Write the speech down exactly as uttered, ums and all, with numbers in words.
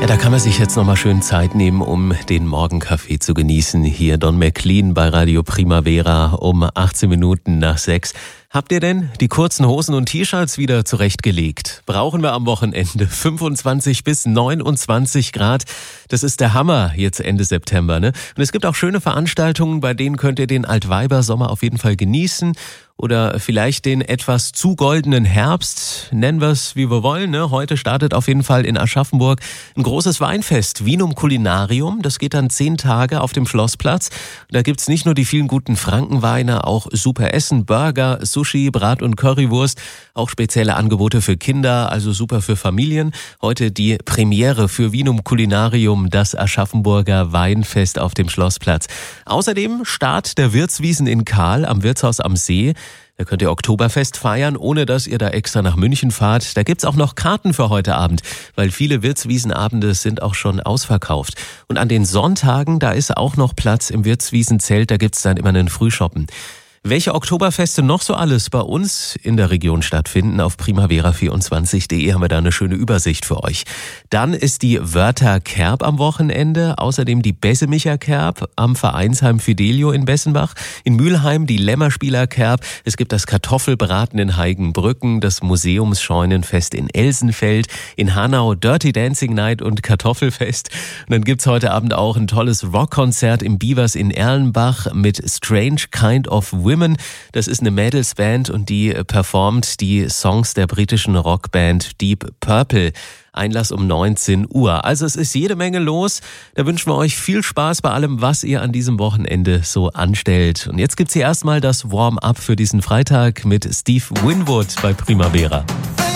Ja, da kann man sich jetzt nochmal schön Zeit nehmen, um den Morgenkaffee zu genießen. Hier Don McLean bei Radio Primavera um achtzehn Minuten nach sechs. Habt ihr denn die kurzen Hosen und T-Shirts wieder zurechtgelegt? Brauchen wir am Wochenende fünfundzwanzig bis neunundzwanzig Grad. Das ist der Hammer jetzt Ende September, ne? Und es gibt auch schöne Veranstaltungen, bei denen könnt ihr den Altweibersommer auf jeden Fall genießen. Oder vielleicht den etwas zu goldenen Herbst, nennen wir es wie wir wollen. Ne? Heute startet auf jeden Fall in Aschaffenburg ein großes Weinfest, Vinum Culinarium. Das geht dann zehn Tage auf dem Schlossplatz. Da gibt's nicht nur die vielen guten Frankenweine, auch super Essen, Burger, Sushi, Brat- und Currywurst, auch spezielle Angebote für Kinder, also super für Familien. Heute die Premiere für Vinum Culinarium, das Aschaffenburger Weinfest auf dem Schlossplatz. Außerdem Start der Wirtswiesen in Kahl am Wirtshaus am See. Da könnt ihr Oktoberfest feiern, ohne dass ihr da extra nach München fahrt. Da gibt's auch noch Karten für heute Abend, weil viele Wirtswiesenabende sind auch schon ausverkauft. Und an den Sonntagen, da ist auch noch Platz im Wirtswiesenzelt, da gibt's dann immer einen Frühschoppen. Welche Oktoberfeste noch so alles bei uns in der Region stattfinden, auf primavera vierundzwanzig punkt de haben wir da eine schöne Übersicht für euch. Dann ist die Wörther Kerb am Wochenende, außerdem die Bessemicher Kerb am Vereinsheim Fidelio in Bessenbach, in Mülheim die Lämmerspieler Kerb, es gibt das Kartoffelbraten in Heigenbrücken, das Museumsscheunenfest in Elsenfeld, in Hanau Dirty Dancing Night und Kartoffelfest. Und dann gibt's heute Abend auch ein tolles Rockkonzert im Bivers in Erlenbach mit Strange Kind of Women. Das ist eine Mädelsband und die performt die Songs der britischen Rockband Deep Purple. Einlass um neunzehn Uhr. Also es ist jede Menge los. Da wünschen wir euch viel Spaß bei allem, was ihr an diesem Wochenende so anstellt. Und jetzt gibt's hier erstmal das Warm-up für diesen Freitag mit Steve Winwood bei Primavera.